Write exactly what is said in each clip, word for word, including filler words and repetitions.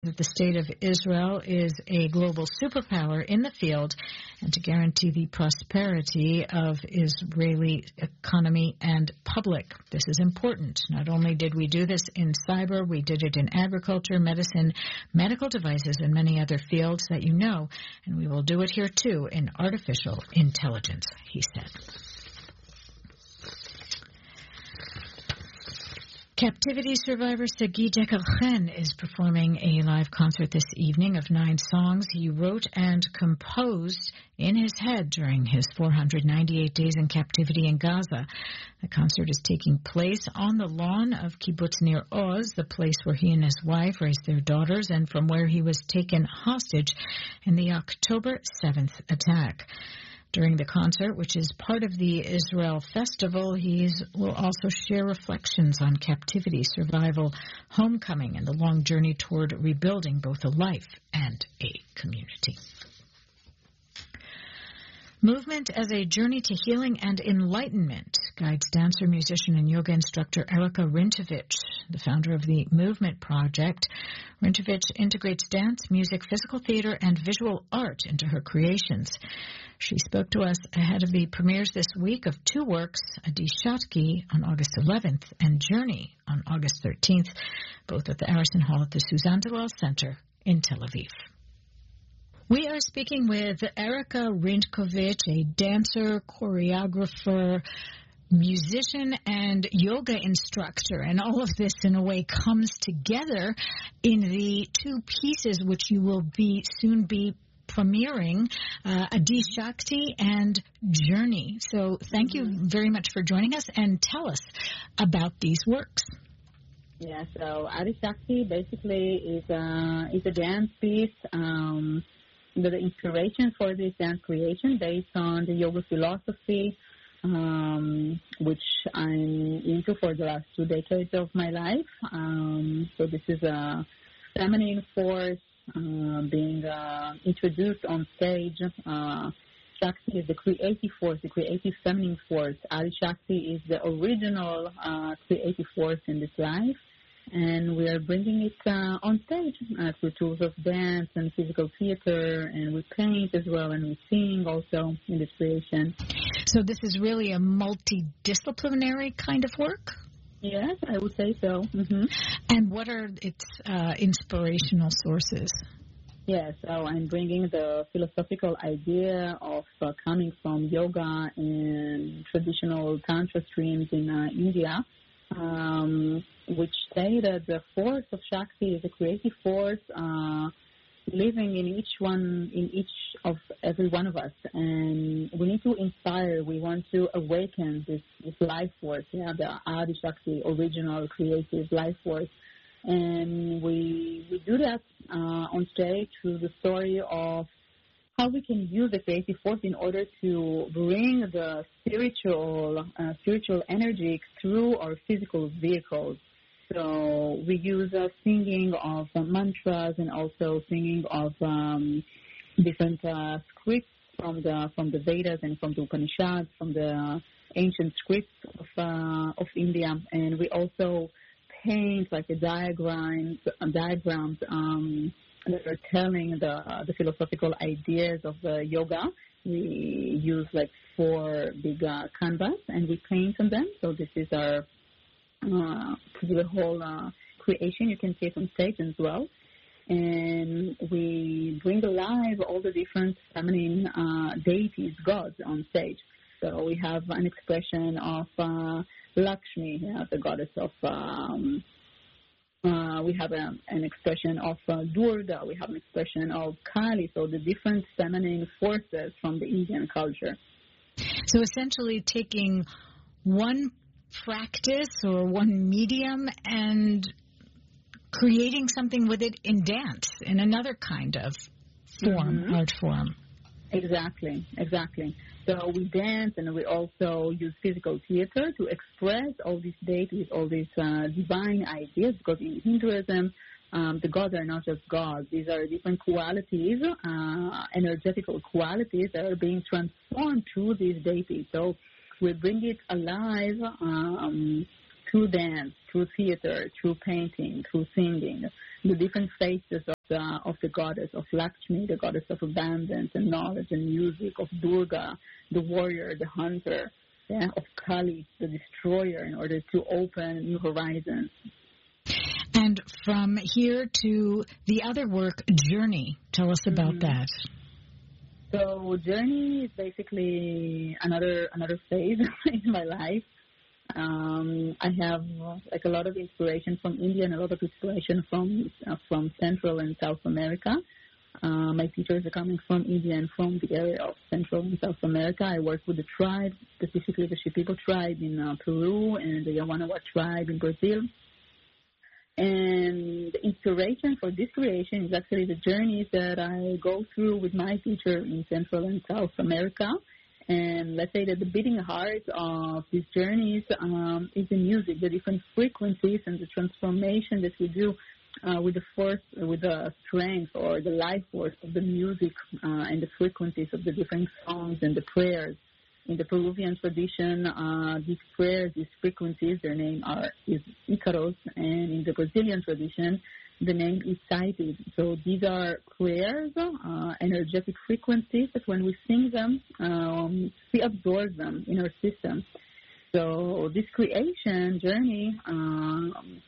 that the state of Israel is a global superpower in the field and to guarantee the prosperity of Israeli economy and public. This is important. Not only did we do this in cyber, we did it in agriculture, medicine, medical devices, and many other fields that you know, and we will do it here too in artificial intelligence, he said. Captivity survivor Sagi Dekel-Chen is performing a live concert this evening of nine songs he wrote and composed in his head during his four hundred ninety-eight days in captivity in Gaza. The concert is taking place on the lawn of Kibbutz Nir Oz, the place where he and his wife raised their daughters and from where he was taken hostage in the October seventh attack. During the concert, which is part of the Israel Festival, he will also share reflections on captivity, survival, homecoming, and the long journey toward rebuilding both a life and a community. Movement as a journey to healing and enlightenment guides dancer, musician, and yoga instructor Erica Rintovich, the founder of the Movement Project. Rintovich integrates dance, music, physical theater, and visual art into her creations. She spoke to us ahead of the premieres this week of two works, Adi Shatki on August eleventh and Journey on August thirteenth, both at the Arison Hall at the Suzanne Delal Center in Tel Aviv. We are speaking with Erica Rintovich, a dancer, choreographer, musician, and yoga instructor. And all of this, in a way, comes together in the two pieces which you will be soon be premiering, uh, Adi Shakti and Journey. So thank you very much for joining us, and tell us about these works. Yeah, so Adi Shakti basically is a, is a dance piece. Um, the inspiration for this dance creation based on the yoga philosophy, um, which I'm into for the last two decades of my life. Um, so this is a feminine force uh, being uh, introduced on stage. Uh, Shakti is the creative force, the creative feminine force. Adi Shakti is the original uh, creative force in this life. And we are bringing it uh, on stage uh, through tools of dance and physical theater, and we paint as well, and we sing also in this creation. So this is really a multidisciplinary kind of work? Yes, I would say so. Mm-hmm. And what are its uh, inspirational sources? Yes, so I'm bringing the philosophical idea of uh, coming from yoga and traditional tantra streams in uh, India, um, which say that the force of Shakti is a creative force uh, living in each one, in each of every one of us. And we need to inspire, we want to awaken this, this life force, yeah, the Adi Shakti, original creative life force. And we, we do that uh, on stage through the story of how we can use the creative force in order to bring the spiritual uh, spiritual energy through our physical vehicles. So we use uh, singing of uh, mantras and also singing of um, different uh, scripts from the from the Vedas and from the Upanishads, from the ancient scripts of uh, of India, and we also paint like a diagrams uh, diagrams. Um, that are telling the the philosophical ideas of the yoga. We use like four big uh, canvas and we paint on them. So this is our uh, the whole uh, creation. You can see it on stage as well. And we bring alive all the different feminine uh, deities, gods on stage. So we have an expression of uh, Lakshmi, yeah, the goddess of um, Uh, we have a, an expression of uh, Durga. We have an expression of Kali. So the different feminine forces from the Indian culture. So essentially taking one practice or one medium and creating something with it in dance, in another kind of form, mm-hmm. art form. Exactly, exactly. So we dance and we also use physical theater to express all these deities, all these uh, divine ideas, because in Hinduism, um, the gods are not just gods. These are different qualities, uh, energetical qualities that are being transformed through these deities. So we bring it alive um, through dance, through theater, through painting, through singing. the different faces of the, of the goddess, of Lakshmi, the goddess of abundance and knowledge and music, of Durga, the warrior, the hunter, yeah, of Kali, the destroyer, in order to open new horizons. And from here to the other work, Journey. Tell us about mm-hmm. that. So Journey is basically another another phase in my life. Um, I have uh, like a lot of inspiration from India and a lot of inspiration from uh, from Central and South America. Uh, my teachers are coming from India and from the area of Central and South America. I work with the tribe, specifically the Shipibo tribe in uh, Peru and the Yawanawa tribe in Brazil. And the inspiration for this creation is actually the journeys that I go through with my teacher in Central and South America. And let's say that the beating heart of these journeys um, is the music, the different frequencies and the transformation that we do uh, with the force, with the strength or the life force of the music uh, and the frequencies of the different songs and the prayers. In the Peruvian tradition, uh, these prayers, these frequencies, their name are is Icaros, and in the Brazilian tradition, the name is Saiti. So these are prayers, uh, energetic frequencies that when we sing them, um, we absorb them in our system. So this creation journey, um,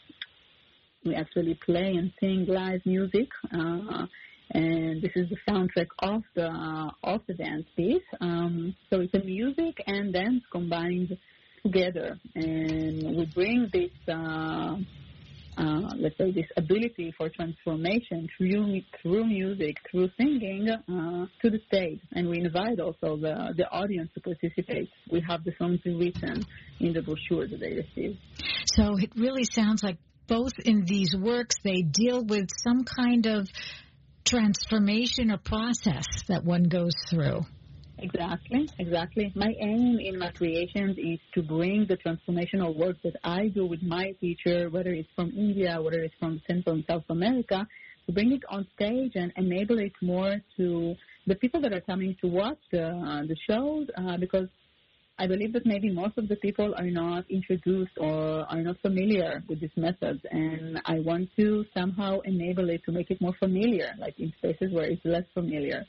we actually play and sing live music, uh, and this is the soundtrack of the uh, of the dance piece. Um, so it's a music and dance combined together, and we bring this. Uh, Uh, let's say this ability for transformation through through music, through singing, uh, to the stage, and we invite also the the audience to participate. We have the songs written in the brochure that they receive. So it really sounds like both in these works they deal with some kind of transformation or process that one goes through. Exactly, exactly. My aim in my creations is to bring the transformational work that I do with my teacher, whether it's from India, whether it's from Central and South America, to bring it on stage and enable it more to the people that are coming to watch the, uh, the shows, uh, because I believe that maybe most of the people are not introduced or are not familiar with these methods, and I want to somehow enable it to make it more familiar, like in spaces where it's less familiar.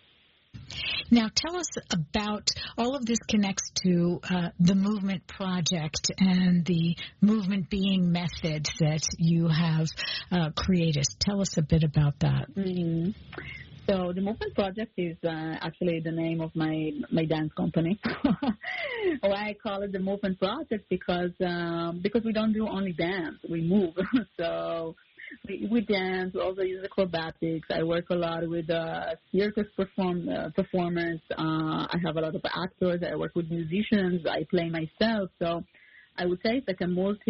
Now, tell us about, all of this connects to uh, the Movement Project and the movement being method that you have uh, created. Tell us a bit about that. Mm-hmm. So the Movement Project is uh, actually the name of my my dance company. Why I call it the Movement Project? Because um, because we don't do only dance, we move. So we, we dance, we also use acrobatics. I work a lot with uh, circus perform, uh, performers. Uh, I have a lot of actors. I work with musicians. I play myself. So I would say it's like a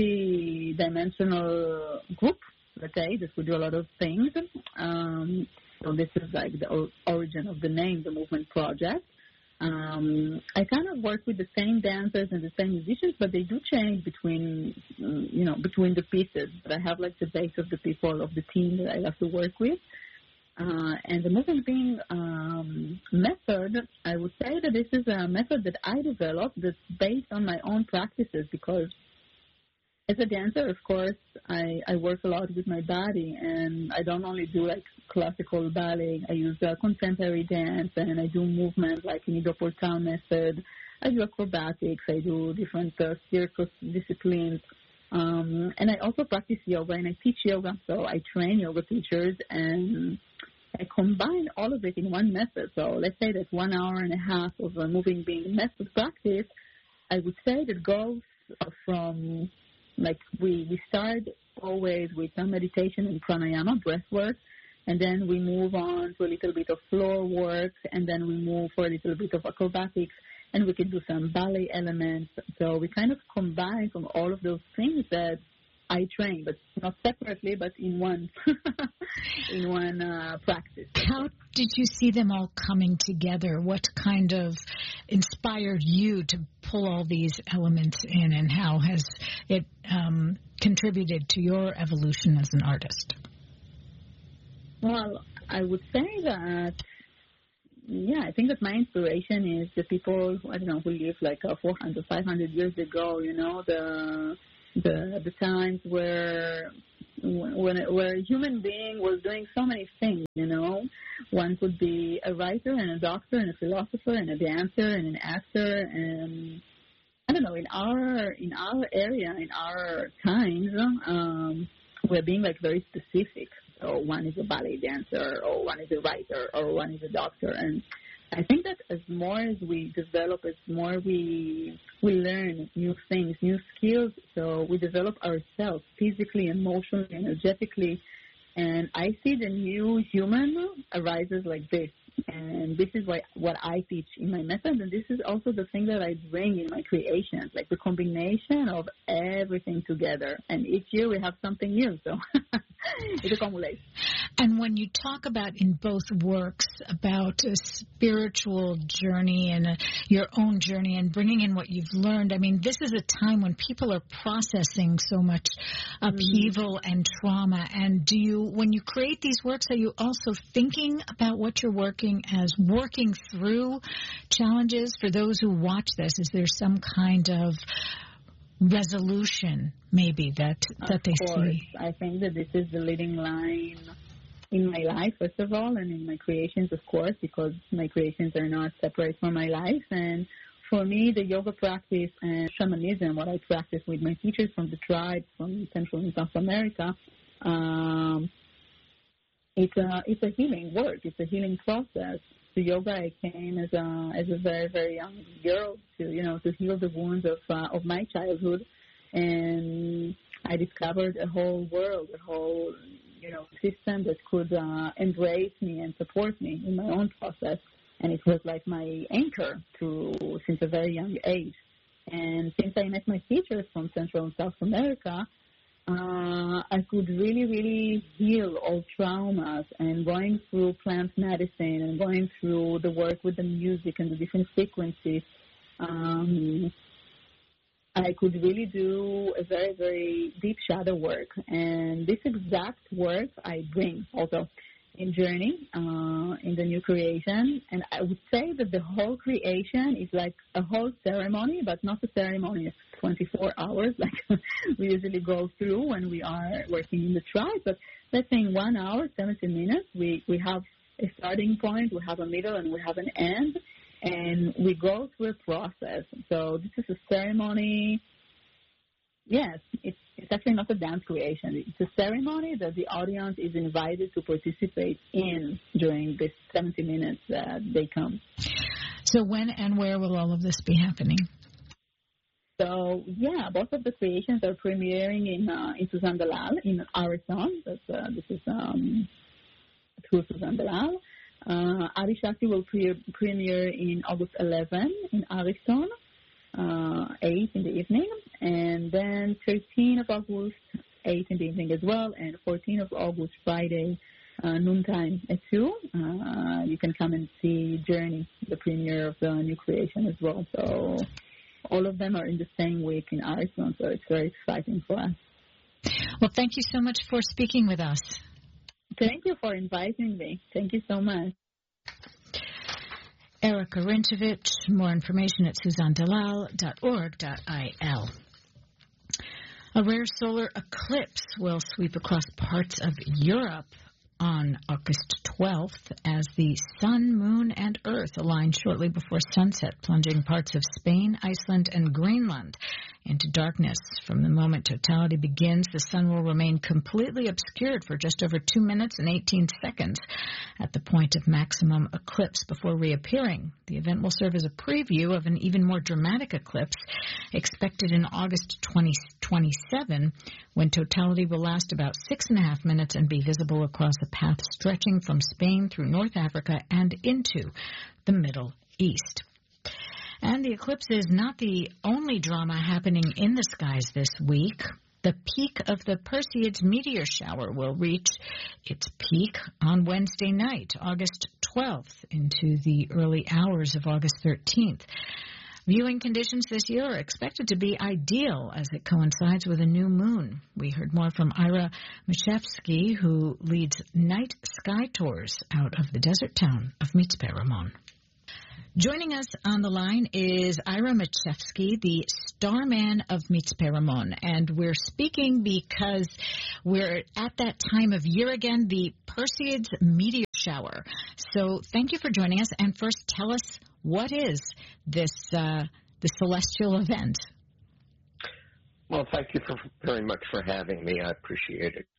multi-dimensional group, let's say, that we do a lot of things. Um, so this is like the o- origin of the name, the Movement Project. Um, I kind of work with the same dancers and the same musicians, but they do change between, you know, between the pieces. But I have like the base of the people of the team that I have to work with. Uh, and the movement being um, method, I would say that this is a method that I developed that's based on my own practices, because as a dancer, of course, I, I work a lot with my body, and I don't only do like classical ballet. I use uh, contemporary dance, and I do movement like in the Portal method. I do acrobatics. I do different uh, circus disciplines. Um, and I also practice yoga, and I teach yoga, so I train yoga teachers, and I combine all of it in one method. So let's say that one hour and a half of a moving being method practice, I would say that goes from, like, we, we start always with some meditation and pranayama, breath work, and then we move on to a little bit of floor work, and then we move for a little bit of acrobatics, and we can do some ballet elements. So we kind of combine from all of those things that I train, but not separately, but in one in one uh, practice. How did you see them all coming together? What kind of inspired you to pull all these elements in, and how has it um, contributed to your evolution as an artist? Well, I would say that, yeah, I think that my inspiration is the people, I don't know, who lived like uh, four hundred, five hundred years ago, you know, the the the times where when it, where a human being was doing so many things, you know. One could be a writer and a doctor and a philosopher and a dancer and an actor, and I don't know, in our in our area, in our times, um, we're being like very specific. So one is a ballet dancer, or one is a writer, or one is a doctor, and I think that as more as we develop, as more we we learn new things, new skills, so we develop ourselves physically, emotionally, energetically, and I see the new human arises like this. And this is what, what I teach in my method, and this is also the thing that I bring in my creations, like the combination of everything together. And each year we have something new, so it accumulates. And when you talk about in both works about a spiritual journey and a, your own journey and bringing in what you've learned, I mean, this is a time when people are processing so much upheaval mm-hmm. and trauma. And do you, when you create these works, are you also thinking about what you're working as working through challenges? For those who watch this, is there some kind of resolution maybe that that they see? I think that this is the leading line in my life, first of all, and in my creations, of course, because my creations are not separate from my life. And for me, the yoga practice and shamanism, what I practice with my teachers from the tribe from Central and South America, um, It's a it's a healing work. It's a healing process. To yoga, I came as a as a very very young girl to you know to heal the wounds of uh, of my childhood, and I discovered a whole world, a whole you know system that could uh, embrace me and support me in my own process. And it was like my anchor to since a very young age. And since I met my teachers from Central and South America, Uh, I could really, really heal all traumas, and going through plant medicine and going through the work with the music and the different frequencies, um, I could really do a very, very deep shadow work. And this exact work I bring also in Journey, uh, in the new creation. And I would say that the whole creation is like a whole ceremony, but not a ceremony of twenty-four hours like we usually go through when we are working in the tribe. But let's say in one hour, seventy minutes, we, we have a starting point, we have a middle, and we have an end, and we go through a process. So this is a ceremony. Yes, it's, it's actually not a dance creation. It's a ceremony that the audience is invited to participate in during this seventy minutes that they come. So when and where will all of this be happening? So, yeah, both of the creations are premiering in uh, in Suzanne Dalal, in Arison. That's, uh, this is um, through Suzanne Dalal. Uh, Adi Shakti will pre- premiere in August eleventh in Arison, uh, eight in the evening. And then thirteenth of August, eight in the evening as well. And fourteenth of August, Friday, uh, noontime at two. Uh, you can come and see Journey, the premiere of the new creation as well. So all of them are in the same week in Arison, so it's very exciting for us. Well, thank you so much for speaking with us. Thank you for inviting me. Thank you so much. Erika Rintovich, more information at suzanne dalal dot org dot I L. A rare solar eclipse will sweep across parts of Europe on August twelfth as the sun, moon, and earth align shortly before sunset, plunging parts of Spain, Iceland, and Greenland into darkness. From the moment totality begins, the sun will remain completely obscured for just over two minutes and eighteen seconds at the point of maximum eclipse before reappearing. The event will serve as a preview of an even more dramatic eclipse expected in August twenty twenty-seven, when totality will last about six and a half minutes and be visible across a path stretching from Spain through North Africa and into the Middle East. And the eclipse is not the only drama happening in the skies this week. The peak of the Perseids meteor shower will reach its peak on Wednesday night, August twelfth, into the early hours of August thirteenth. Viewing conditions this year are expected to be ideal as it coincides with a new moon. We heard more from Ira Mashevsky, who leads night sky tours out of the desert town of Mitzpe Ramon. Joining us on the line is Ira Machevsky, the starman of Mitzpe Ramon, and we're speaking because we're at that time of year again, the Perseids meteor shower. So thank you for joining us, and first tell us what is this uh, the celestial event? Well, thank you for, very much for having me. I appreciate it.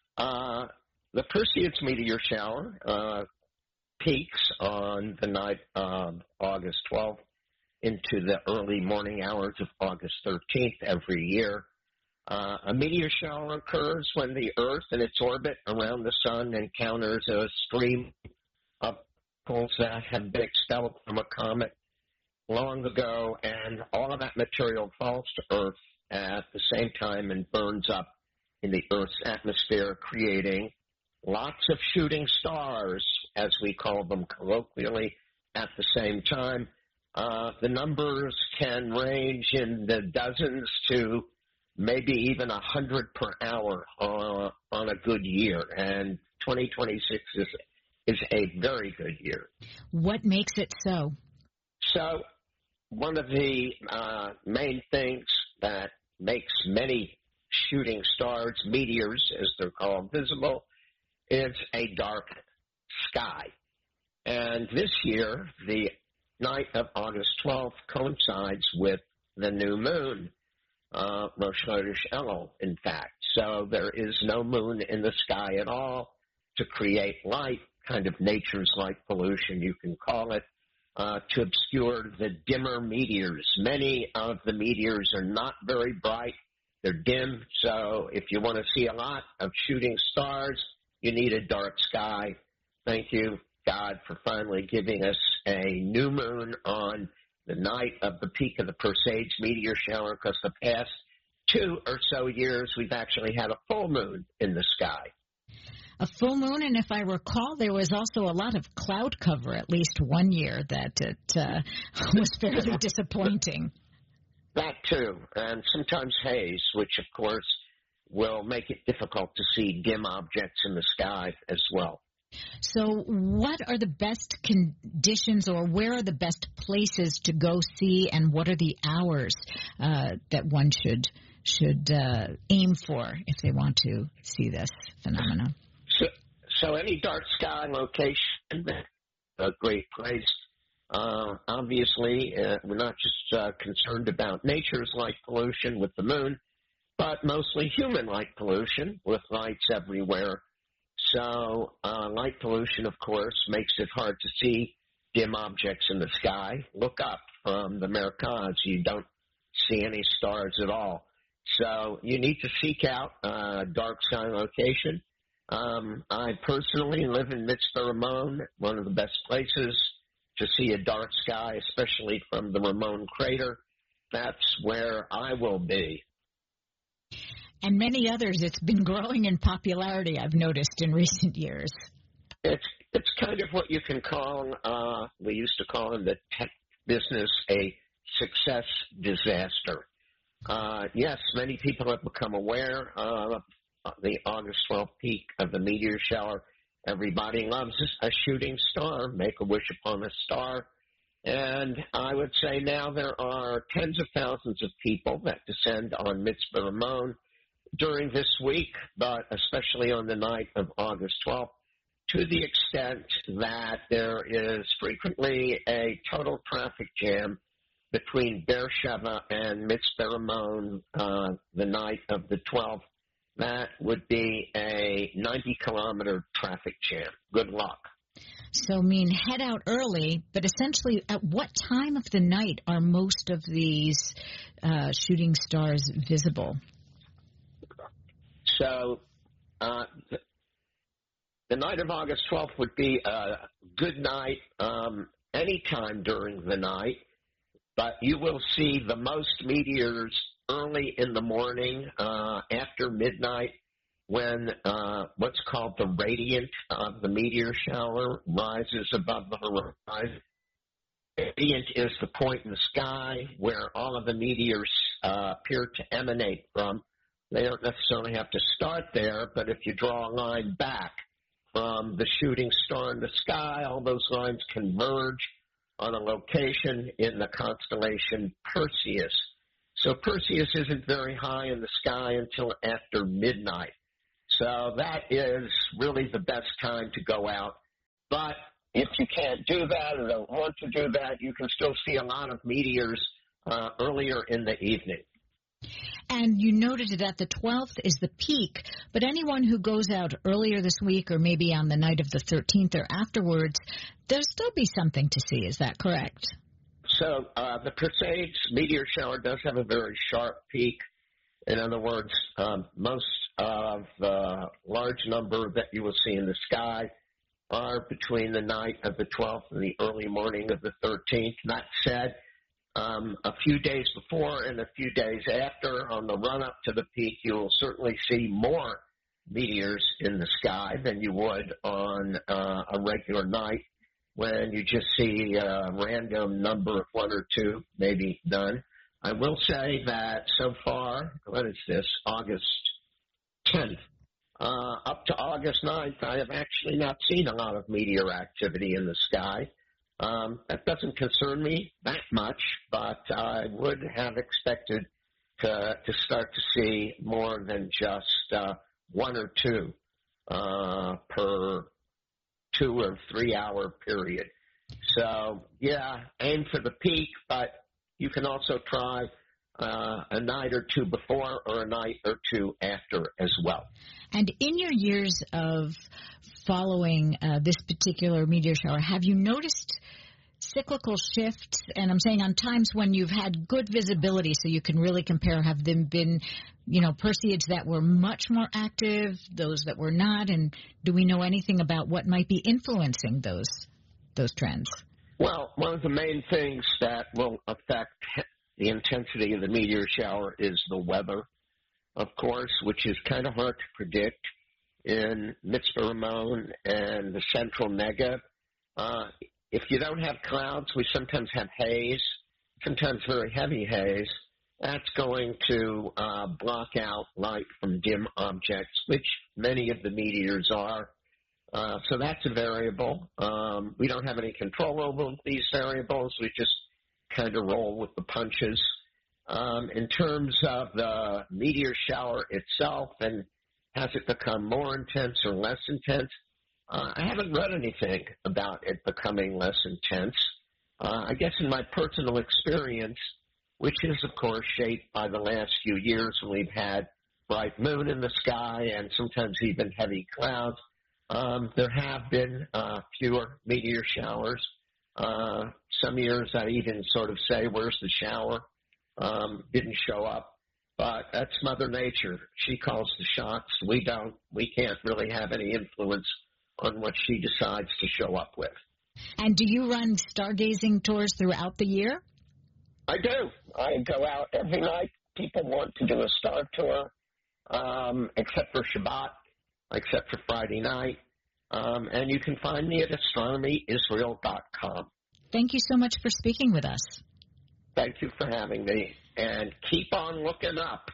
Uh, the Perseids meteor shower uh, peaks on the night of August twelfth into the early morning hours of August thirteenth every year. Uh, a meteor shower occurs when the Earth in its orbit around the sun encounters a stream of particles that have been expelled from a comet long ago, and all of that material falls to Earth at the same time and burns up in the Earth's atmosphere, creating lots of shooting stars, as we call them colloquially, at the same time. Uh, the numbers can range in the dozens to maybe even a hundred per hour uh, on a good year, and twenty twenty-six is is a very good year. What makes it so? So one of the uh, main things that makes many shooting stars, meteors as they're called, visible is a dark sky. And this year, the night of August twelfth coincides with the new moon, uh, Rosh Chodesh Elul, in fact. So there is no moon in the sky at all to create light, kind of nature's light pollution, you can call it, uh, to obscure the dimmer meteors. Many of the meteors are not very bright. They're dim, so if you want to see a lot of shooting stars, you need a dark sky. Thank you, God, for finally giving us a new moon on the night of the peak of the Perseids meteor shower, because the past two or so years we've actually had a full moon in the sky. A full moon, and if I recall, there was also a lot of cloud cover at least one year that it uh, was fairly disappointing. That too, and sometimes haze, which of course will make it difficult to see dim objects in the sky as well. So what are the best conditions, or where are the best places to go see, and what are the hours uh, that one should should uh, aim for if they want to see this phenomenon? So, so any dark sky location, a great place. Uh, obviously, uh, we're not just uh, concerned about nature's light pollution with the moon, but mostly human light pollution with lights everywhere. So uh, light pollution, of course, makes it hard to see dim objects in the sky. Look up from the Merkaz. You don't see any stars at all. So you need to seek out a dark sky location. Um, I personally live in Mitzpe Ramon, one of the best places to see a dark sky, especially from the Ramon crater. That's where I will be. And many others, it's been growing in popularity, I've noticed, in recent years. It's it's kind of what you can call, uh, we used to call in the tech business, a success disaster. Uh, yes, many people have become aware of the August twelfth peak of the meteor shower. Everybody loves a shooting star, make a wish upon a star. And I would say now there are tens of thousands of people that descend on Mitzpe Ramon during this week, but especially on the night of August twelfth, to the extent that there is frequently a total traffic jam between Beersheba and Mitzpe Ramon uh, the night of the twelfth. That would be a ninety kilometer traffic jam. Good luck. So, I mean, head out early, but essentially at what time of the night are most of these uh, shooting stars visible? So uh, the, the night of August twelfth would be a good night um, anytime during the night, but you will see the most meteors early in the morning, uh, after midnight, when uh, what's called the radiant of the meteor shower rises above the horizon. Radiant is the point in the sky where all of the meteors uh, appear to emanate from. They don't necessarily have to start there, but if you draw a line back from the shooting star in the sky, all those lines converge on a location in the constellation Perseus. So Perseus isn't very high in the sky until after midnight. So that is really the best time to go out. But if you can't do that or don't want to do that, you can still see a lot of meteors uh, earlier in the evening. And you noted that the twelfth is the peak, but anyone who goes out earlier this week or maybe on the night of the thirteenth or afterwards, there'll still be something to see. Is that correct? So uh, the Perseids meteor shower does have a very sharp peak. In other words, um, most of the large number that you will see in the sky are between the night of the twelfth and the early morning of the thirteenth. That said, um, a few days before and a few days after, on the run-up to the peak, you will certainly see more meteors in the sky than you would on uh, a regular night, when you just see a random number of one or two, maybe none. I will say that so far, what is this, August tenth, uh, up to August ninth, I have actually not seen a lot of meteor activity in the sky. Um, that doesn't concern me that much, but I would have expected to, to start to see more than just uh, one or two uh, per two or three hour period. So, yeah, aim for the peak, but you can also try uh, a night or two before or a night or two after as well. And in your years of following uh, this particular meteor shower, have you noticed cyclical shifts? And I'm saying on times when you've had good visibility so you can really compare, have them been, you know, Perseids that were much more active, those that were not, and do we know anything about what might be influencing those those trends? Well, one of the main things that will affect the intensity of the meteor shower is the weather, of course, which is kind of hard to predict in Mitzvah Ramon and the central Negev. Uh, if you don't have clouds, we sometimes have haze, sometimes very heavy haze. That's going to uh, block out light from dim objects, which many of the meteors are. Uh, so that's a variable. Um, we don't have any control over these variables. We just kind of roll with the punches. Um, in terms of the meteor shower itself and has it become more intense or less intense, uh, I haven't read anything about it becoming less intense. Uh, I guess in my personal experience, which is, of course, shaped by the last few years when we've had bright moon in the sky and sometimes even heavy clouds, Um, there have been uh, fewer meteor showers. Uh, some years I even sort of say, where's the shower? Um, didn't show up. But that's Mother Nature. She calls the shots. We don't. We can't really have any influence on what she decides to show up with. And do you run stargazing tours throughout the year? I do. I go out every night. People want to do a star tour, um, except for Shabbat, except for Friday night. Um, and you can find me at astronomy israel dot com. Thank you so much for speaking with us. Thank you for having me. And keep on looking up.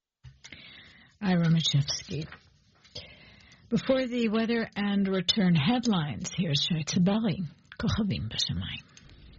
Ira Machevsky. Before the weather and return headlines, here's Shai Tzabeli, Kochavim B'Shamayim.